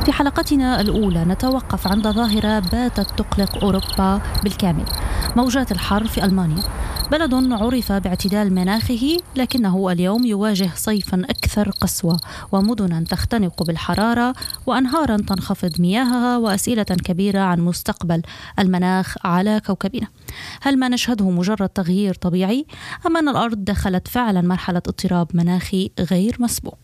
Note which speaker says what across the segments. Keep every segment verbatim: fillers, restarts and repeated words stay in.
Speaker 1: في حلقتنا الأولى نتوقف عند ظاهرة باتت تقلق أوروبا بالكامل، موجات الحر في ألمانيا، بلد عرف باعتدال مناخه لكنه اليوم يواجه صيفا أكثر قسوة ومدنا تختنق بالحرارة وأنهارا تنخفض مياهها وأسئلة كبيرة عن مستقبل المناخ على كوكبنا. هل ما نشهده مجرد تغيير طبيعي أم أن الأرض دخلت فعلا مرحلة اضطراب مناخي غير مسبوق؟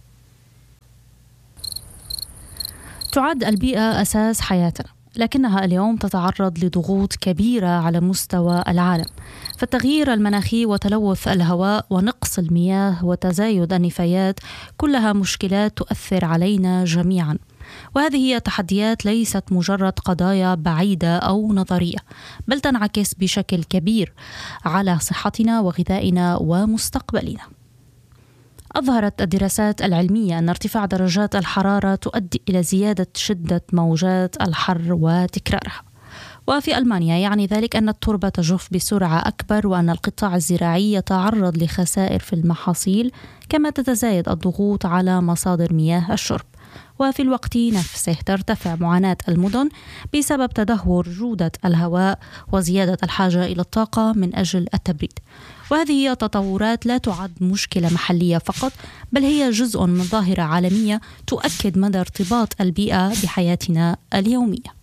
Speaker 1: تعد البيئة أساس حياتنا، لكنها اليوم تتعرض لضغوط كبيرة على مستوى العالم، فالتغيير المناخي وتلوث الهواء ونقص المياه وتزايد النفايات كلها مشكلات تؤثر علينا جميعا، وهذه هي تحديات ليست مجرد قضايا بعيدة أو نظرية، بل تنعكس بشكل كبير على صحتنا وغذائنا ومستقبلنا. أظهرت الدراسات العلمية أن ارتفاع درجات الحرارة تؤدي إلى زيادة شدة موجات الحر وتكرارها، وفي ألمانيا يعني ذلك أن التربة تجف بسرعة أكبر وأن القطاع الزراعي يتعرض لخسائر في المحاصيل، كما تتزايد الضغوط على مصادر مياه الشرب. وفي الوقت نفسه ترتفع معاناة المدن بسبب تدهور جودة الهواء وزيادة الحاجة إلى الطاقة من أجل التبريد. وهذه هي تطورات لا تعد مشكلة محلية فقط، بل هي جزء من ظاهرة عالمية تؤكد مدى ارتباط البيئة بحياتنا اليومية.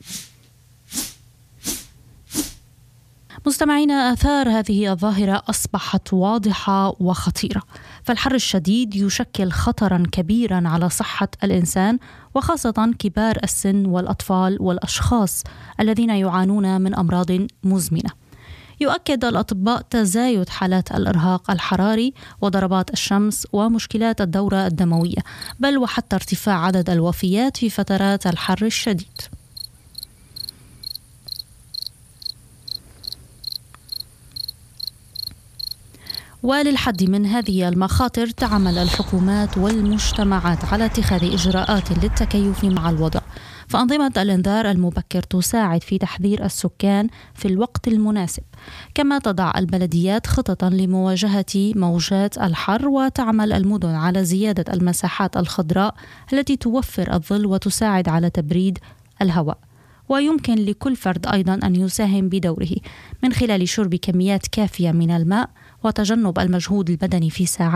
Speaker 1: مستمعينا، آثار هذه الظاهرة أصبحت واضحة وخطيرة، فالحر الشديد يشكل خطرا كبيرا على صحة الإنسان، وخاصة كبار السن والأطفال والأشخاص الذين يعانون من أمراض مزمنة. يؤكد الأطباء تزايد حالات الإرهاق الحراري وضربات الشمس ومشكلات الدورة الدموية، بل وحتى ارتفاع عدد الوفيات في فترات الحر الشديد. وللحد من هذه المخاطر تعمل الحكومات والمجتمعات على اتخاذ إجراءات للتكيف مع الوضع، فأنظمة الإنذار المبكر تساعد في تحذير السكان في الوقت المناسب، كما تضع البلديات خططا لمواجهة موجات الحر، وتعمل المدن على زيادة المساحات الخضراء التي توفر الظل وتساعد على تبريد الهواء. ويمكن لكل فرد أيضا أن يساهم بدوره من خلال شرب كميات كافية من الماء وتجنب المجهود البدني في ساعات